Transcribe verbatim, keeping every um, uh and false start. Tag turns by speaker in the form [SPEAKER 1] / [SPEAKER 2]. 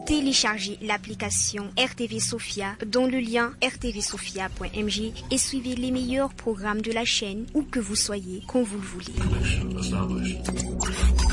[SPEAKER 1] Téléchargez l'application R T V Sofia dans le lien r t v sofia point m j et suivez les meilleurs programmes de la chaîne où que vous soyez, quand vous le voulez.